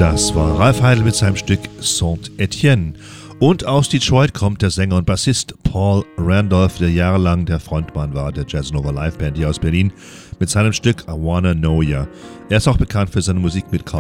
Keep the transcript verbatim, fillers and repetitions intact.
Das war Ralph Heidel mit seinem Stück Saint-Étienne. Und aus Detroit kommt der Sänger und Bassist Paul Randolph, der jahrelang der Frontmann war der Jazz Nova Live Band hier aus Berlin, mit seinem Stück I Wanna Know Ya. Er ist auch bekannt für seine Musik mit Carl